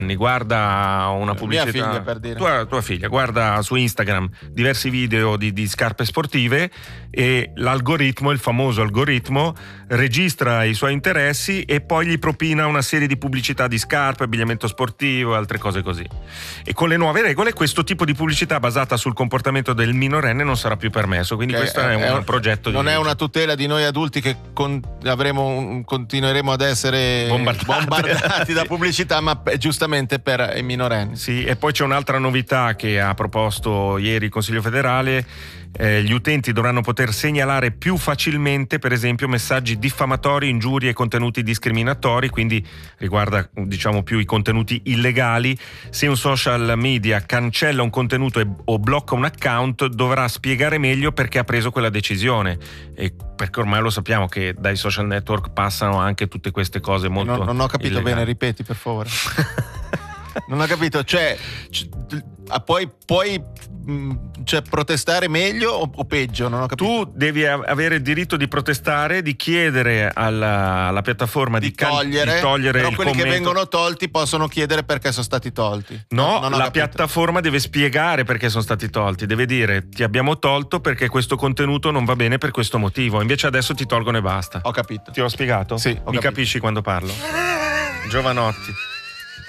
guarda una pubblicità. Mia figlia, per dire. Tua figlia guarda su Instagram diversi video di scarpe sportive e l'algoritmo, il famoso algoritmo, registra i suoi interessi e poi gli propina una serie di pubblicità di scarpe, abbigliamento sportivo e altre cose così. E con le nuove regole questo tipo di pubblicità basata sul comportamento del minorenne non sarà più permesso, quindi questo è un progetto non è una tutela di noi adulti che continueremo ad essere bombardati da pubblicità, ma giustamente per i minorenni. Sì, e poi c'è un'altra novità che ha proposto ieri il Consiglio federale. Gli utenti dovranno poter segnalare più facilmente, per esempio, messaggi diffamatori, ingiurie e contenuti discriminatori, quindi riguarda diciamo più i contenuti illegali. Se un social media cancella un contenuto o blocca un account, dovrà spiegare meglio perché ha preso quella decisione, e perché ormai lo sappiamo che dai social network passano ananche tutte queste cose molto non ho capito illegali. Bene, ripeti per favore. Non ho capito, puoi protestare meglio o peggio? Non ho capito. Tu devi avere il diritto di protestare, di chiedere alla piattaforma di togliere però il quelli commento. che vengono tolti possono chiedere perché sono stati tolti. No, non ho la capito. piattaforma deve spiegare perché sono stati tolti, deve dire ti abbiamo tolto perché questo contenuto non va bene per questo motivo, invece adesso ti tolgono e basta. Ho capito. Ti ho spiegato? Sì, ho Mi capito. capisci quando parlo? Giovanotti.